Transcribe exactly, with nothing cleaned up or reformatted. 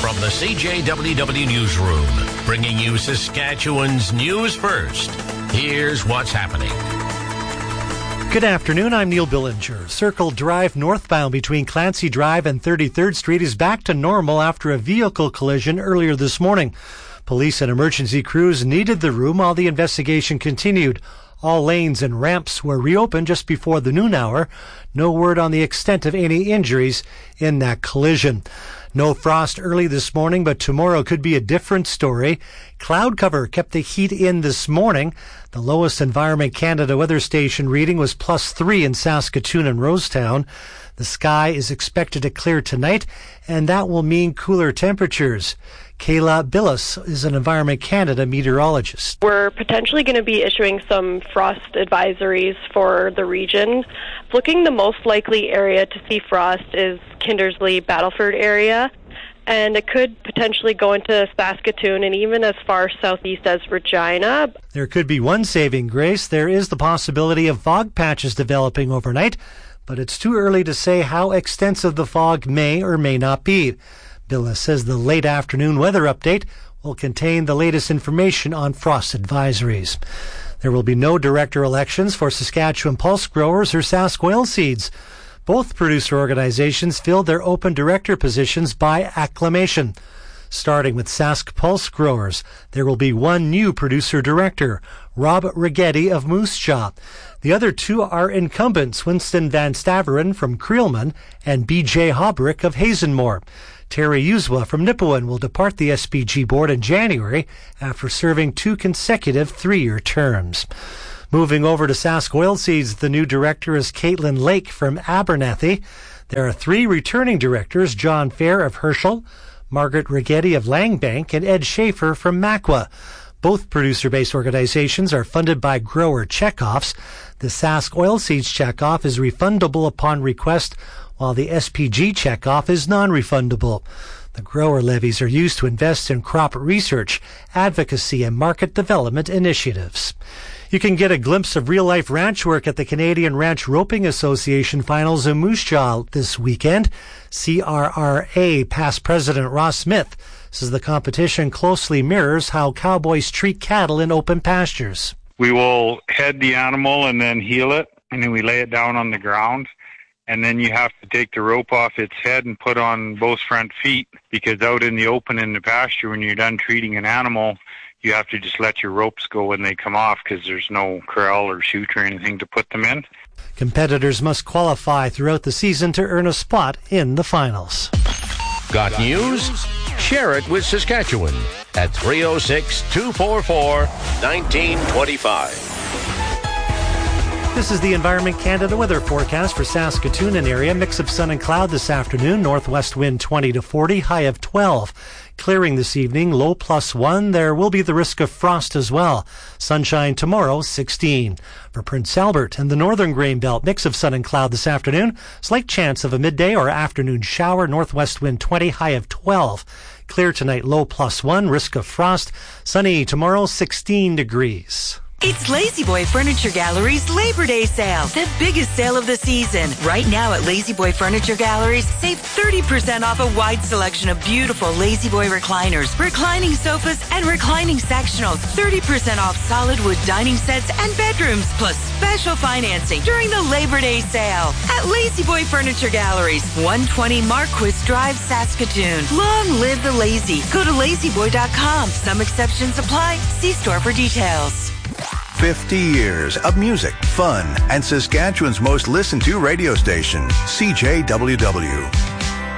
from the C J W W Newsroom, bringing you Saskatchewan's news first. Here's what's happening. Good afternoon, I'm Neil Billinger. Circle Drive northbound between Clancy Drive and thirty-third Street is back to normal after a vehicle collision earlier this morning. Police and emergency crews needed the room while the investigation continued. All lanes and ramps were reopened just before the noon hour. No word on the extent of any injuries in that collision. No frost early this morning, but tomorrow could be a different story. Cloud cover kept the heat in this morning. The lowest Environment Canada weather station reading was plus three in Saskatoon and Rosetown. The sky is expected to clear tonight, and that will mean cooler temperatures. Kayla Billis is an Environment Canada meteorologist. We're potentially going to be issuing some frost advisories for the region. Looking the most likely area to see frost is Kindersley, Battleford area, and it could potentially go into Saskatoon and even as far southeast as Regina. There could be one saving grace. There is the possibility of fog patches developing overnight, but it's too early to say how extensive the fog may or may not be. Billis says the late afternoon weather update will contain the latest information on frost advisories. There will be no director elections for Saskatchewan Pulse Growers or Sask Oilseeds. Both producer organizations filled their open director positions by acclamation. Starting with Sask Pulse Growers, there will be one new producer director, Rob Rigetti of Moose Jaw. The other two are incumbents, Winston Van Staveren from Creelman and B J Hobrick of Hazenmore. Terry Uswa from Nipawin will depart the S P G board in January after serving two consecutive three-year terms. Moving over to Sask Oilseeds, the new director is Caitlin Lake from Abernathy. There are three returning directors, John Fair of Herschel, Margaret Rigetti of Langbank, and Ed Schaefer from Makwa. Both producer-based organizations are funded by grower checkoffs. The Sask Oilseeds checkoff is refundable upon request, while the S P G checkoff is non-refundable. The grower levies are used to invest in crop research, advocacy, and market development initiatives. You can get a glimpse of real-life ranch work at the Canadian Ranch Roping Association finals in Moose Jaw this weekend. C R R A past president Ross Smith says the competition closely mirrors how cowboys treat cattle in open pastures. We will head the animal and then heel it, and then we lay it down on the ground. And then you have to take the rope off its head and put on both front feet, because out in the open in the pasture, when you're done treating an animal, you have to just let your ropes go when they come off because there's no corral or chute or anything to put them in. Competitors must qualify throughout the season to earn a spot in the finals. Got news? Share it with Saskatchewan at three oh six, two four four, one nine two five. This is the Environment Canada weather forecast for Saskatoon and area. Mix of sun and cloud this afternoon. Northwest wind twenty to forty, high of twelve. Clearing this evening, low plus one. There will be the risk of frost as well. Sunshine tomorrow, sixteen. For Prince Albert and the northern grain belt, mix of sun and cloud this afternoon. Slight chance of a midday or afternoon shower. Northwest wind twenty, high of twelve. Clear tonight, low plus one. Risk of frost. Sunny tomorrow, sixteen degrees. It's La-Z-Boy Furniture Gallery's Labor Day sale, the biggest sale of the season. Right now at La-Z-Boy Furniture Galleries, save thirty percent off a wide selection of beautiful La-Z-Boy recliners, reclining sofas, and reclining sectionals. thirty percent off solid wood dining sets and bedrooms, plus special financing during the Labor Day sale at La-Z-Boy Furniture Galleries, one twenty Marquis Drive, Saskatoon. Long live the lazy. Go to lazy boy dot com. Some exceptions apply. See store for details. fifty years of music, fun, and Saskatchewan's most listened to radio station, C J W W.